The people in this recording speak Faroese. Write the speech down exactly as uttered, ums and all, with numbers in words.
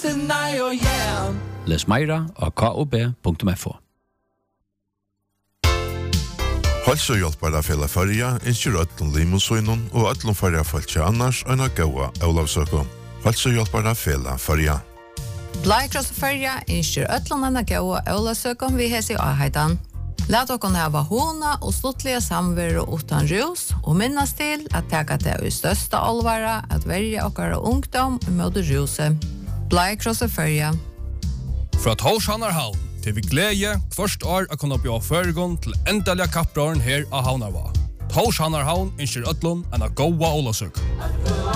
deny or yeah. Les meira av k o b punktum f o. Hälsohjälpare fela färja, inskjur öllum limusvinnon og öllum färja fölkja annars öna gaua Olavsöku. Hälsohjälpare fela färja. Blaikross färja inskjur öllum öna gaua Olavsöku vi hesi aheitan. Lat okon hava hona og sluttliga samveru utan rus og minnast til at teka det i størsta alvara at verja okkara ungdom mot ruset. Blaikross färja. Fra Torshavnarhavn til vi glede først år å kunne bli føregon til endelige kapprøren her av Havnarva. Torshavnarhavn innskjer øtlån enn å gåa Olavsøk.